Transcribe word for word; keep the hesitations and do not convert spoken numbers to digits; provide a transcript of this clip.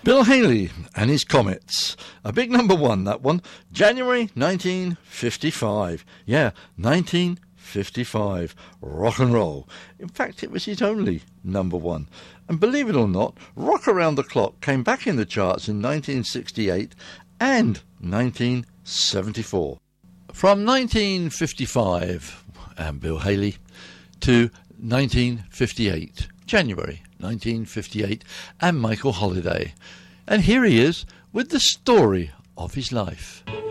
Bill Haley and his Comets. A big number one, that one. January nineteen fifty-five. Yeah, nineteen fifty-five. Rock and roll. In fact, it was his only number one. And believe it or not, Rock Around the Clock came back in the charts in nineteen sixty-eight and nineteen seventy-four. From nineteen fifty-five, and Bill Haley, to nineteen fifty-eight, January nineteen fifty-eight, and Michael Holiday. And here he is with the story of his life.